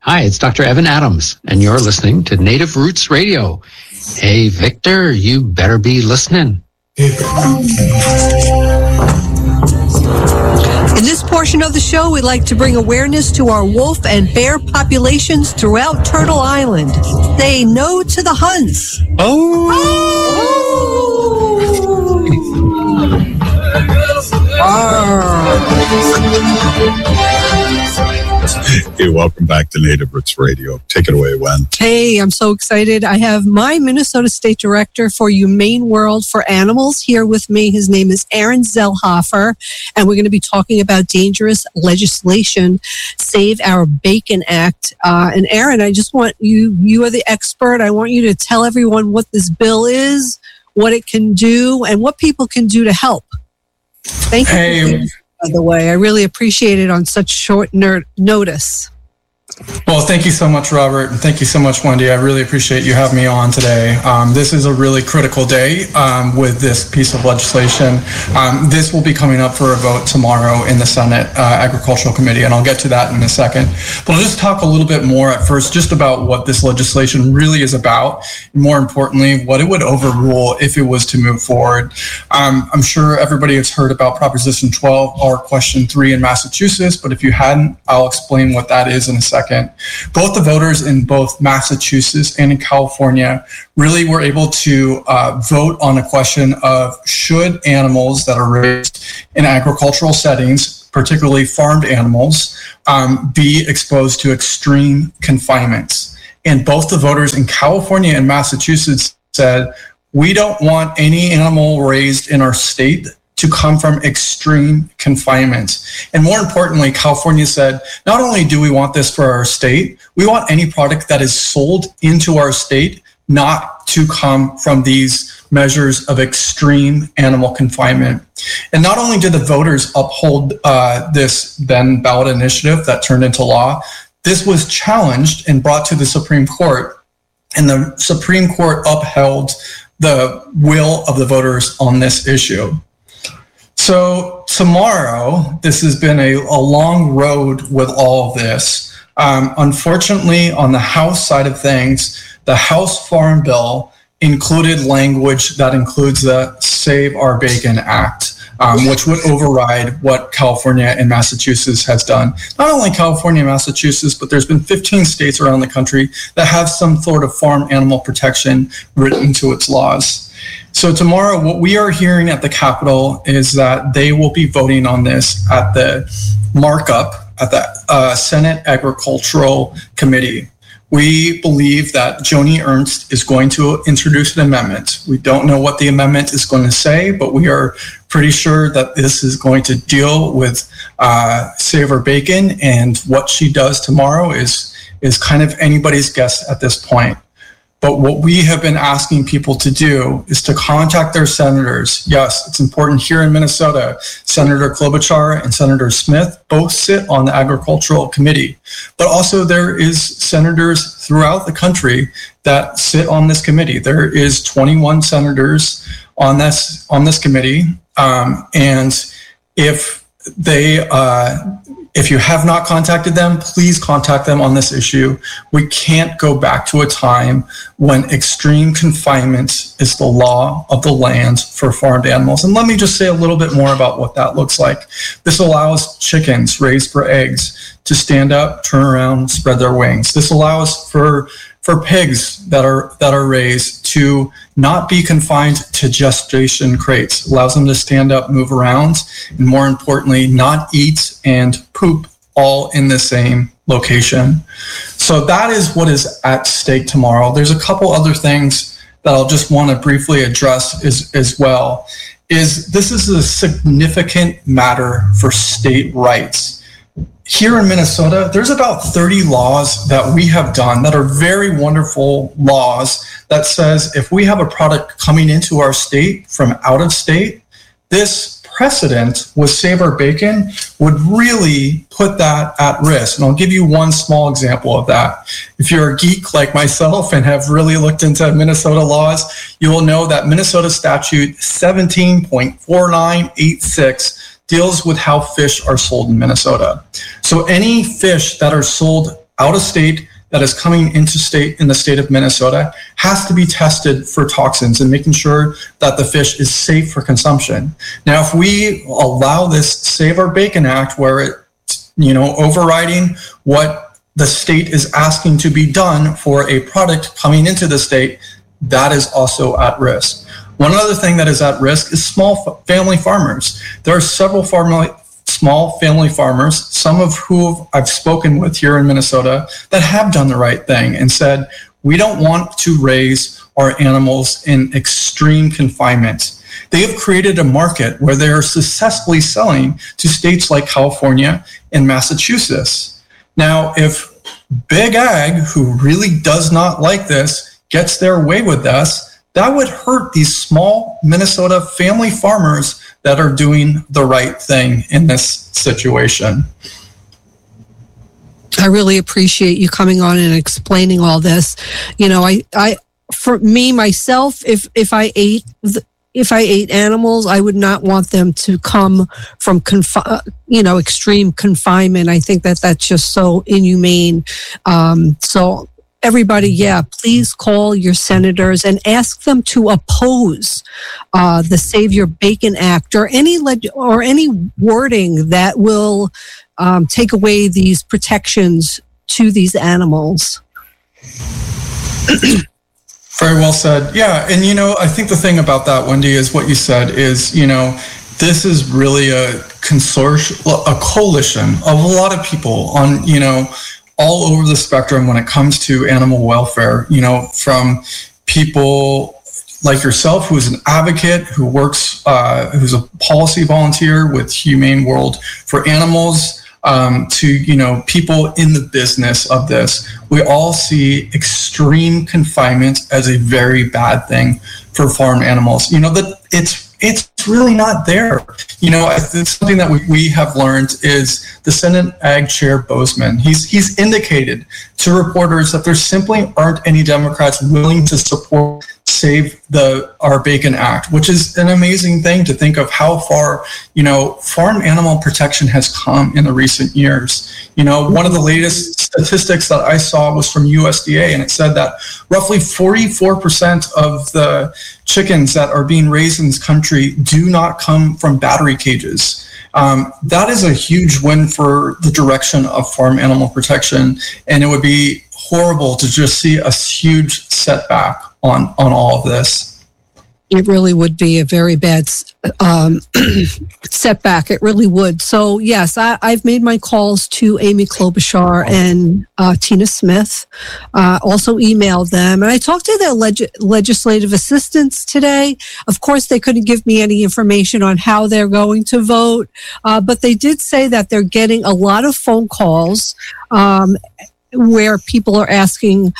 Hi, it's Dr. Evan Adams, and you're listening to Native Roots Radio. Hey, Victor, you better be listening. In this portion of the show, we'd like to bring awareness to our wolf and bear populations throughout Turtle Island. Say no to the hunts. Hey, welcome back to Native Roots Radio. Take it away, Wen. Hey, I'm so excited. I have my Minnesota State Director for Humane World for Animals here with me. His name is Aaron Zellhofer, and we're going to be talking about dangerous legislation, Save Our Bacon Act. And Aaron, I just want you are the expert. I want you to tell everyone what this bill is, what it can do, and what people can do to help. Thank you. By the way, I really appreciate it on such short notice. Well, thank you so much, Robert, and thank you so much, Wendy. I really appreciate you having me on today. This is a really critical day with this piece of legislation. This will be coming up for a vote tomorrow in the Senate Agricultural Committee, and I'll get to that in a second. But I'll just talk a little bit more at first just about what this legislation really is about, and more importantly, what it would overrule if it was to move forward. I'm sure everybody has heard about Proposition 12 or Question 3 in Massachusetts, but if you hadn't, I'll explain what that is in a second. Both the voters in both Massachusetts and in California really were able to vote on a question of should animals that are raised in agricultural settings, particularly farmed animals, be exposed to extreme confinements. And both the voters in California and Massachusetts said, we don't want any animal raised in our state to come from extreme confinement. And more importantly, California said, not only do we want this for our state, we want any product that is sold into our state not to come from these measures of extreme animal confinement. And not only did the voters uphold this then ballot initiative that turned into law, this was challenged and brought to the Supreme Court. And the Supreme Court upheld the will of the voters on this issue. So tomorrow, this has been a long road with all of this. Unfortunately, on the House side of things, the House Farm Bill included language that includes the Save Our Bacon Act, which would override what California and Massachusetts has done. Not only California and Massachusetts, but there's been 15 states around the country that have some sort of farm animal protection written into its laws. So tomorrow, what we are hearing at the Capitol is that they will be voting on this at the markup at the Senate Agricultural Committee. We believe that Joni Ernst is going to introduce an amendment. We don't know what the amendment is going to say, but we are pretty sure that this is going to deal with Save Our Bacon, and what she does tomorrow is kind of anybody's guess at this point. But what we have been asking people to do is to contact their senators. Yes, it's important here in Minnesota. Senator Klobuchar and Senator Smith both sit on the Agricultural Committee. But also there is senators throughout the country that sit on this committee. There is 21 senators on this committee. And if you have not contacted them, please contact them on this issue. We can't go back to a time when extreme confinement is the law of the land for farmed animals. And let me just say a little bit more about what that looks like. This allows chickens raised for eggs to stand up, turn around, spread their wings. This allows for pigs that are raised to not be confined to gestation crates. It allows them to stand up, move around, and more importantly, not eat and poop all in the same location. So that is what is at stake tomorrow. There's a couple other things that I'll just want to briefly address as well. This is a significant matter for state rights. Here in Minnesota, there's about 30 laws that we have done that are very wonderful laws that says if we have a product coming into our state from out of state, this precedent with Save Our Bacon would really put that at risk. And I'll give you one small example of that. If you're a geek like myself and have really looked into Minnesota laws, you will know that Minnesota statute 17.4986 deals with how fish are sold in Minnesota. So any fish that are sold out of state that is coming into state in the state of Minnesota has to be tested for toxins and making sure that the fish is safe for consumption. Now, if we allow this Save Our Bacon Act, where it's, overriding what the state is asking to be done for a product coming into the state, that is also at risk. One other thing that is at risk is small family farmers. There are several small family farmers, some of who I've spoken with here in Minnesota, that have done the right thing and said, we don't want to raise our animals in extreme confinement. They have created a market where they are successfully selling to states like California and Massachusetts. Now, if Big Ag, who really does not like this, gets their way with this, that would hurt these small Minnesota family farmers that are doing the right thing in this situation. I really appreciate you coming on and explaining all this. For me myself, if I ate animals, I would not want them to come from extreme confinement. I think that's just so inhumane. So everybody, please call your senators and ask them to oppose the Save Your Bacon Act or any wording that will take away these protections to these animals. Very well said. Yeah, and I think the thing about that, Wendy, is what you said is, this is really a consortium, a coalition of a lot of people on, all over the spectrum when it comes to animal welfare, from people like yourself, who is an advocate, who works, who's a policy volunteer with Humane World for Animals, to, people in the business of this. We all see extreme confinement as a very bad thing for farm animals. That it's really not there. It's something that we have learned is the Senate Ag Chair Bozeman. He's indicated to reporters that there simply aren't any Democrats willing to support Save Our Bacon Act, which is an amazing thing to think of how far, farm animal protection has come in the recent years. One of the latest statistics that I saw was from USDA, and it said that roughly 44% of the chickens that are being raised in this country do not come from battery cages. That is a huge win for the direction of farm animal protection, and it would be horrible to just see a huge setback on all of this. It really would be a very bad setback. It really would. So, yes, I've made my calls to Amy Klobuchar and Tina Smith, also emailed them. And I talked to their legislative assistants today. Of course, they couldn't give me any information on how they're going to vote, but they did say that they're getting a lot of phone calls where people are asking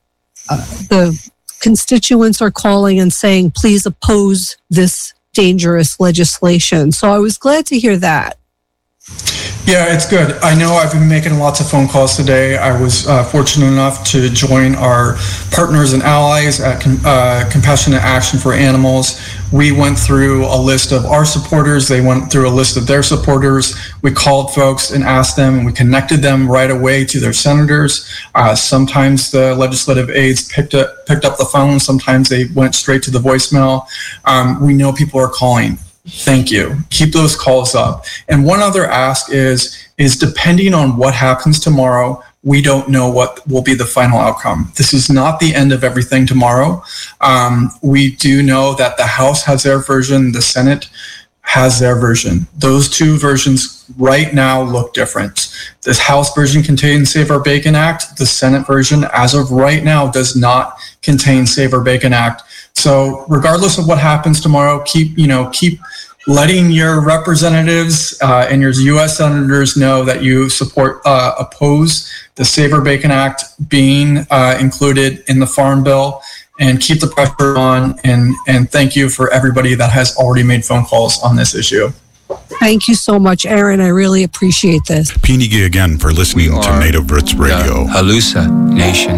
the constituents are calling and saying, please oppose this dangerous legislation. So I was glad to hear that. Yeah, it's good. I know I've been making lots of phone calls today. I was fortunate enough to join our partners and allies at Compassionate Action for Animals. We went through a list of our supporters. They went through a list of their supporters. We called folks and asked them, and we connected them right away to their senators. Sometimes the legislative aides picked up the phone. Sometimes they went straight to the voicemail. We know people are calling. Thank you. Keep those calls up. And one other ask is depending on what happens tomorrow, we don't know what will be the final outcome. This is not the end of everything tomorrow. We do know that the House has their version, the Senate has their version. Those two versions right now look different. The House version contains Save Our Bacon Act. The Senate version, as of right now, does not contain Save Our Bacon Act. So regardless of what happens tomorrow, keep letting your representatives and your U.S. senators know that you oppose the Save Our Bacon Act being included in the Farm Bill, and keep the pressure on. And thank you for everybody that has already made phone calls on this issue. Thank you so much, Aaron. I really appreciate this. Pinigi again for listening to Native Roots Radio. The Halusa Nation.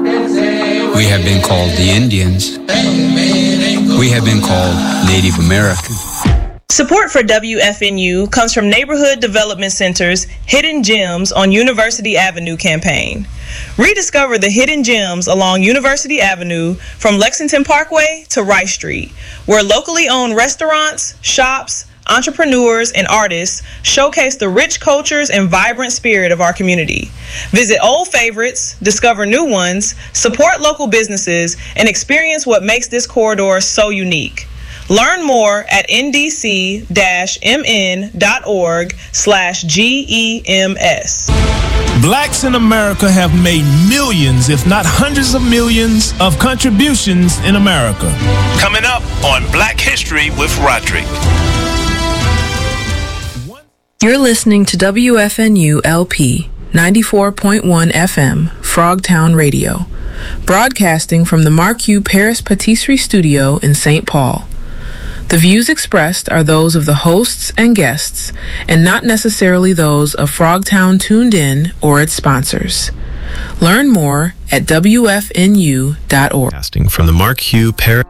We have been called the Indians. We have been called Native American. Support for WFNU comes from Neighborhood Development Center's Hidden Gems on University Avenue campaign. Rediscover the hidden gems along University Avenue from Lexington Parkway to Rice Street, where locally owned restaurants, shops, entrepreneurs, and artists showcase the rich cultures and vibrant spirit of our community. Visit old favorites, discover new ones, support local businesses, and experience what makes this corridor so unique. Learn more at ndc-mn.org/GEMS. Blacks in America have made millions, if not hundreds of millions, of contributions in America. Coming up on Black History with Roderick. You're listening to WFNU LP 94.1 FM, Frogtown Radio, broadcasting from the Mark U. Paris Patisserie Studio in St. Paul. The views expressed are those of the hosts and guests, and not necessarily those of Frogtown Tuned In or its sponsors. Learn more at WFNU.org. From the Mark U. Paris